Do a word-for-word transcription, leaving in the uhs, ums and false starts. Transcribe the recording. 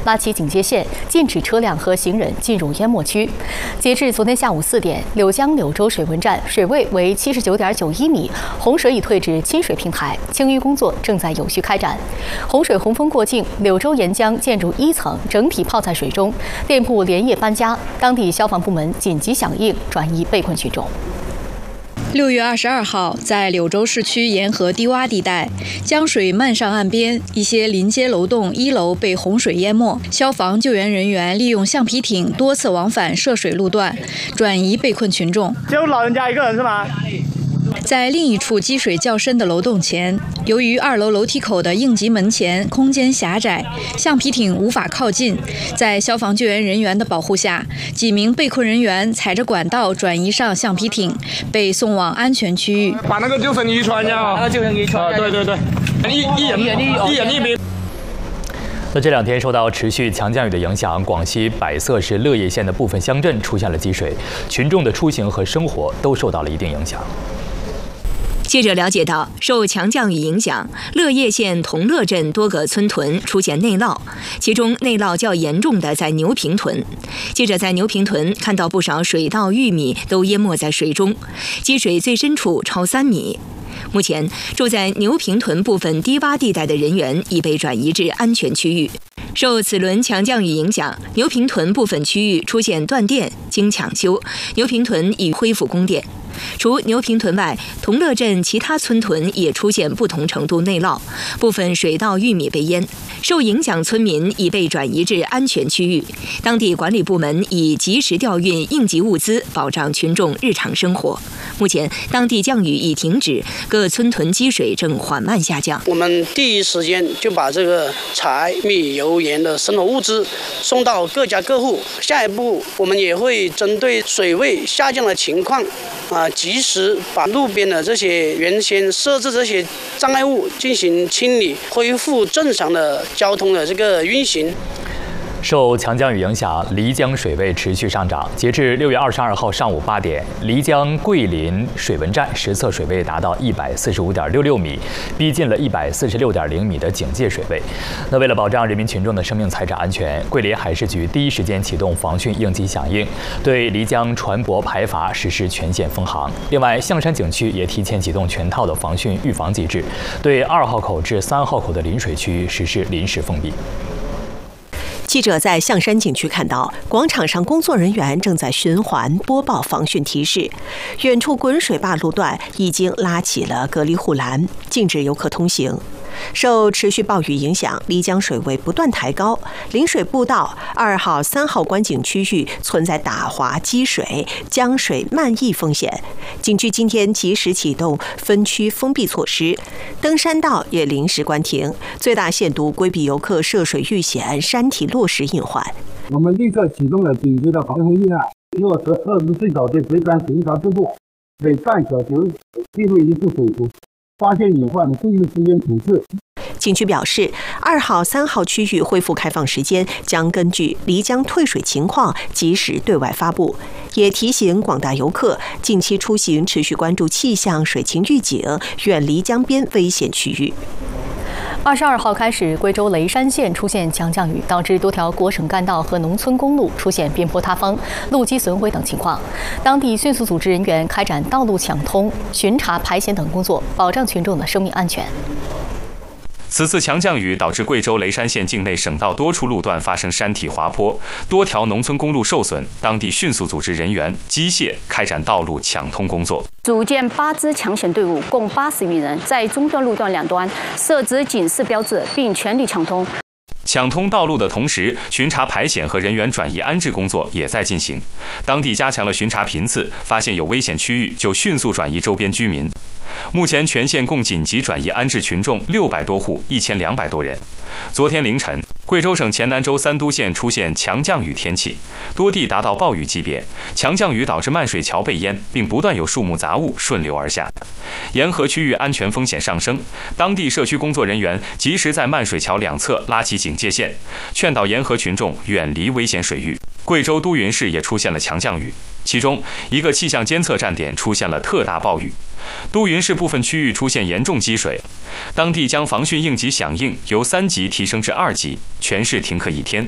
拉起警戒线，禁止车辆和行人进入淹没区。截至昨天下午四点，柳江柳州水文站水位为七十九点九一米，洪水已退至亲水平台，清淤工作正在有序开展。洪水洪峰过境，柳州沿江建筑一层整体泡在水中，店铺连夜搬家，当地消防部门紧急响应，转移被困群众。 六月二十二号，在柳州市区沿河低洼地带，江水漫上岸边，一些临街楼栋一楼被洪水淹没。消防救援人员利用橡皮艇多次往返涉水路段，转移被困群众。 只有老人家一个人是吗？ 在另一处积水较深的楼栋前，由于二楼楼梯口的应急门前空间狭窄，橡皮艇无法靠近。在消防救援人员的保护下，几名被困人员踩着管道转移上橡皮艇，被送往安全区域。 把那个救生衣穿上，那个救生衣穿。啊，对对对，一一人一人一名。 那这两天受到持续强降雨的影响，广西百色市乐业县的部分乡镇出现了积水，群众的出行和生活都受到了一定影响。 记者了解到，受强降雨影响，乐业县同乐镇多个村屯出现内涝，其中内涝较严重的在牛坪屯。记者在牛坪屯看到不少水稻、玉米都淹没在水中，积水最深处超三米。目前，住在牛坪屯部分低洼地带的人员已被转移至安全区域。受此轮强降雨影响，牛坪屯部分区域出现断电，经抢修，牛坪屯已恢复供电。除牛坪屯外，同乐镇其他村屯也出现不同程度内涝，部分水稻、玉米被淹。受影响村民已被转移至安全区域，当地管理部门已及时调运应急物资，保障群众日常生活。目前，当地降雨已停止，各村屯积水正缓慢下降。 我们第一时间就把这个柴米油盐的生活物资送到各家各户。下一步，我们也会针对水位下降的情况，啊，及时把路边的这些原先设置这些障碍物进行清理，恢复正常的交通的这个运行。 受强降雨影响，漓江水位持续上涨。截至六月二十二号上午八点，漓江桂林水文站实测水位达到一百四十五点六六米，逼近了一百四十六点零米的警戒水位。那为了保障人民群众的生命财产安全，桂林海事局第一时间启动防汛应急响应，对漓江船舶排筏实施全线封航。另外，象山景区也提前启动全套的防汛预防机制，对二号口至三号口的临水区域实施临时封闭。 记者在象山景区看到，广场上工作人员正在循环播报防汛提示。远处滚水坝路段已经拉起了隔离护栏，禁止游客通行。受持续暴雨影响，漓江水位不断抬高，临水步道、二号、三号观景区域存在打滑、积水、江水漫溢风险。景区今天及时启动分区封闭措施，登山道也临时关停，最大限度规避游客涉水遇险、山体落石隐患。 我们立刻启动了紧急的防汛预案，落实二十四小时随班巡查制度，每半小时记录一次水图。发现隐患，注意支援处置。 景区表示，二号、三号区域恢复开放时间将根据漓江退水情况及时对外发布，也提醒广大游客近期出行持续关注气象、水情预警，远离江边危险区域。 二十二号开始，贵州雷山县出现强降雨，导致多条国省干道和农村公路出现边坡塌方、路基损毁等情况。当地迅速组织人员开展道路抢通、巡查排险等工作，保障群众的生命安全。 此次强降雨导致贵州雷山县境内省道多处路段发生山体滑坡，多条农村公路受损。当地迅速组织人员、机械开展道路抢通工作， 组建八支抢险队伍，共八十余人，在中段路段两端设置警示标志，并全力抢通。 抢通道路的同时，巡查排险和人员转移安置工作也在进行。当地加强了巡查频次，发现有危险区域就迅速转移周边居民。目前全县共紧急转移安置群众六百多户，一千两百多人。昨天凌晨，贵州省黔南州三都县出现强降雨天气，多地达到暴雨级别。强降雨导致漫水桥被淹，并不断有树木杂物顺流而下，沿河区域安全风险上升。当地社区工作人员及时在漫水桥两侧拉起警戒线，劝导沿河群众远离危险水域。贵州都匀市也出现了强降雨，其中一个气象监测站点出现了特大暴雨。都匀市部分区域出现严重积水，当地将防汛应急响应由三级提升至二级，全市停课一天。